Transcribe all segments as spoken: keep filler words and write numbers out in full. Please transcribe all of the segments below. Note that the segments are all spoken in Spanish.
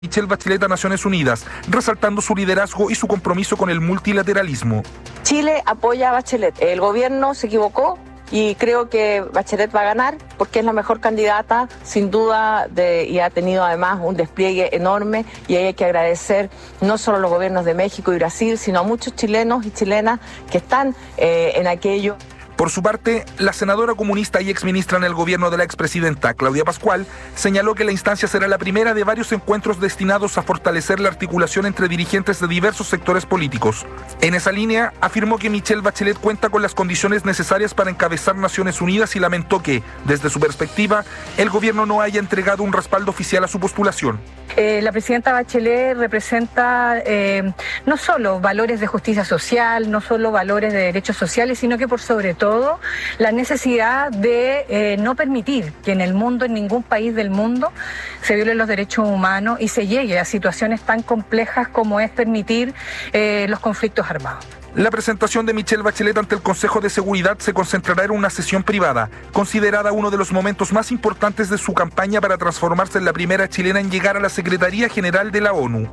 Michelle Bachelet a Naciones Unidas, resaltando su liderazgo y su compromiso con el multilateralismo. Chile apoya a Bachelet. El gobierno se equivocó y creo que Bachelet va a ganar porque es la mejor candidata, sin duda, de, y ha tenido además un despliegue enorme, y hay que agradecer no solo a los gobiernos de México y Brasil, sino a muchos chilenos y chilenas que están eh, en aquello. Por su parte, la senadora comunista y exministra en el gobierno de la expresidenta, Claudia Pascual, señaló que la instancia será la primera de varios encuentros destinados a fortalecer la articulación entre dirigentes de diversos sectores políticos. En esa línea, afirmó que Michelle Bachelet cuenta con las condiciones necesarias para encabezar Naciones Unidas y lamentó que, desde su perspectiva, el gobierno no haya entregado un respaldo oficial a su postulación. Eh, la presidenta Bachelet representa eh, no solo valores de justicia social, no solo valores de derechos sociales, sino que por sobre todo la necesidad de eh, no permitir que en el mundo, en ningún país del mundo, se violen los derechos humanos y se llegue a situaciones tan complejas como es permitir eh, los conflictos armados. La presentación de Michelle Bachelet ante el Consejo de Seguridad se concentrará en una sesión privada, considerada uno de los momentos más importantes de su campaña para transformarse en la primera chilena en llegar a la Secretaría General de la ONU.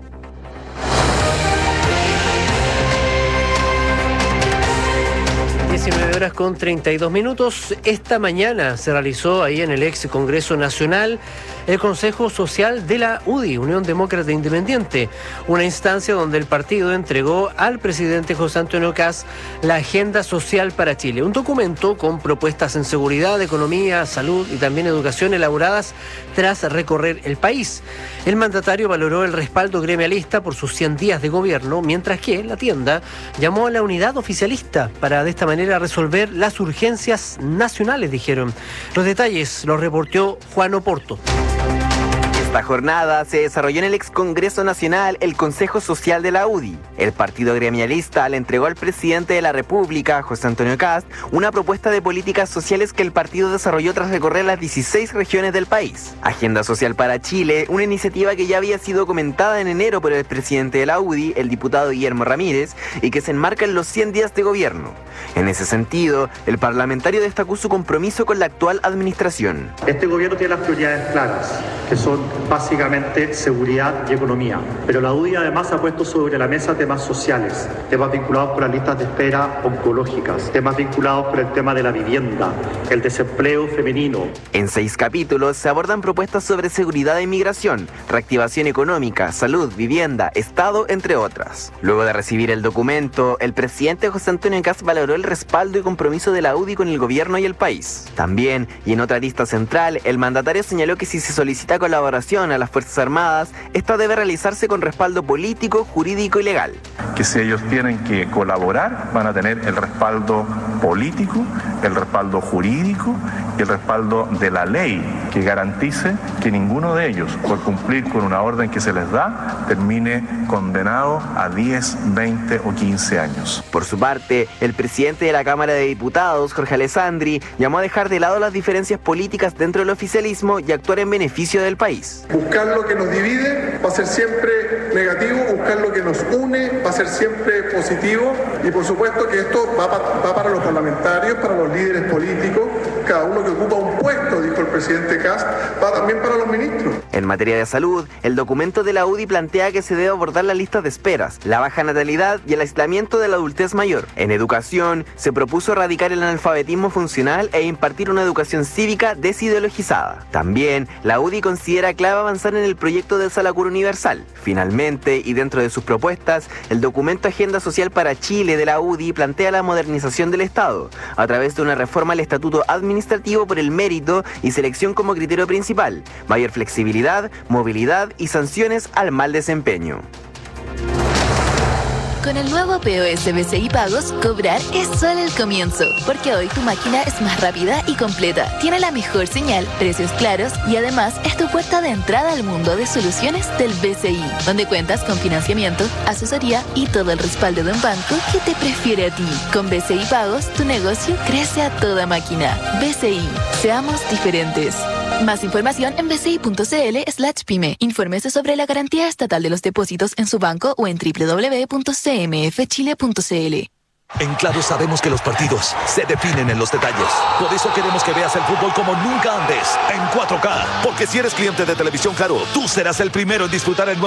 diecinueve horas con treinta y dos minutos. Esta mañana se realizó ahí en el ex Congreso Nacional el Consejo Social de la U D I, Unión Demócrata Independiente, una instancia donde el partido entregó al presidente José Antonio Kast la Agenda Social para Chile, un documento con propuestas en seguridad, economía, salud y también educación elaboradas tras recorrer el país. El mandatario valoró el respaldo gremialista por sus cien días de gobierno, mientras que la tienda llamó a la unidad oficialista para de esta manera resolver las urgencias nacionales, dijeron. Los detalles los reportó Juan Oporto. Esta jornada se desarrolló en el ex Congreso Nacional, el Consejo Social de la U D I. El partido gremialista le entregó al presidente de la República, José Antonio Kast, una propuesta de políticas sociales que el partido desarrolló tras recorrer las dieciséis regiones del país. Agenda Social para Chile, una iniciativa que ya había sido comentada en enero por el presidente de la U D I, el diputado Guillermo Ramírez, y que se enmarca en los cien días de gobierno. En ese sentido, el parlamentario destacó su compromiso con la actual administración. Este gobierno tiene las prioridades claras, que son básicamente seguridad y economía. Pero la U D I además ha puesto sobre la mesa temas sociales, temas vinculados con las listas de espera oncológicas, temas vinculados con el tema de la vivienda, el desempleo femenino. En seis capítulos se abordan propuestas sobre seguridad e inmigración, reactivación económica, salud, vivienda, Estado, entre otras. Luego de recibir el documento, el presidente José Antonio Kast valoró el respaldo y compromiso de la U D I con el gobierno y el país. También, y en otra lista central, el mandatario señaló que si se solicita colaboración a las Fuerzas Armadas, esta debe realizarse con respaldo político, jurídico y legal. Que si ellos tienen que colaborar, van a tener el respaldo político, el respaldo jurídico y el respaldo de la ley que garantice que ninguno de ellos, por cumplir con una orden que se les da, termine condenado a diez, veinte o quince años. Por su parte, el presidente de la Cámara de Diputados, Jorge Alessandri, llamó a dejar de lado las diferencias políticas dentro del oficialismo y actuar en beneficio del país. Buscar lo que nos divide va a ser siempre negativo, buscar lo que nos une va a ser siempre positivo, y por supuesto que esto va, pa, va para los parlamentarios, para los líderes políticos, cada uno que ocupa un puesto, dijo el presidente Kast, va también para los ministros. En materia de salud, el documento de la U D I plantea que se debe abordar las listas de esperas, la baja natalidad y el aislamiento de la adultez mayor. En educación, se propuso erradicar el analfabetismo funcional e impartir una educación cívica desideologizada. También, la U D I considera clave avanzar en el proyecto del Salacuro Universal. Finalmente, y dentro de sus propuestas, el documento Agenda Social para Chile de la U D I plantea la modernización del Estado, a través de una reforma al Estatuto Administrativo por el mérito y selección como criterio principal, mayor flexibilidad, movilidad y sanciones al mal desempeño. Con el nuevo P O S B C I Pagos, cobrar es solo el comienzo, porque hoy tu máquina es más rápida y completa, tiene la mejor señal, precios claros y además es tu puerta de entrada al mundo de soluciones del B C I, donde cuentas con financiamiento, asesoría y todo el respaldo de un banco que te prefiere a ti. Con B C I Pagos, tu negocio crece a toda máquina. B C I, seamos diferentes. Más información en bci.cl slash pyme. Infórmese sobre la garantía estatal de los depósitos en su banco o en doble u doble u doble u punto c m f chile punto c l. En Claro sabemos que los partidos se definen en los detalles. Por eso queremos que veas el fútbol como nunca antes, en cuatro K. Porque si eres cliente de Televisión Claro, tú serás el primero en disfrutar el nuevo